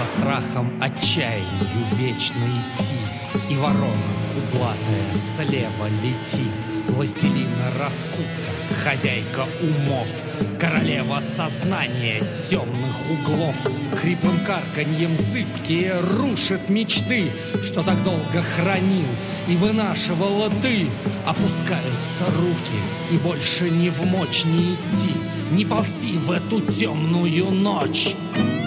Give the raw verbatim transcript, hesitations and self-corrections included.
со страхом отчаянию вечно идти. И ворона кудлатая слева летит, властелина рассудка, хозяйка умов, королева сознания темных углов. Хриплым карканьем зыбкие рушит мечты, что так долго хранил и вынашивала ты. Опускаются руки, и больше не вмочь не идти, не ползти в эту темную ночь.